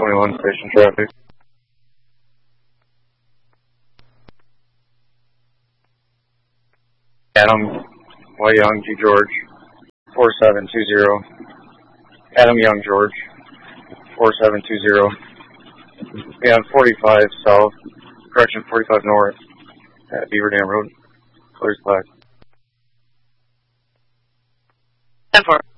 21 station traffic. Adam Y. Young G. George 4720. Adam Young George 4720. Yeah, 45 south, correction 45 north at Beaver Dam Road. Clears flag. 10-4.